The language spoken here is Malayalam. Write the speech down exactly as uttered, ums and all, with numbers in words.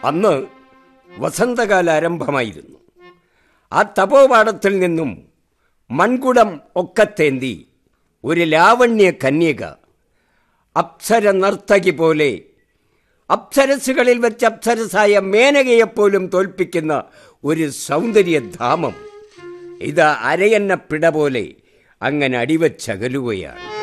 അന്ന് വസന്തകാല ആരംഭമായിരുന്നു. ആ തപോപാടത്തിൽ നിന്നും മൺകുടം ഒക്കത്തേന്തി ഒരു ലാവണ്യ കന്യക, അപ്സര നർത്തകി പോലെ, അപ്സരസുകളിൽ വെച്ച് അപ്സരസായ മേനകയെപ്പോലും തോൽപ്പിക്കുന്ന ഒരു സൗന്ദര്യധാമം ഇത് അരയന്ന പിട പോലെ അങ്ങനെ അടിവച്ചകലുകയാണ്.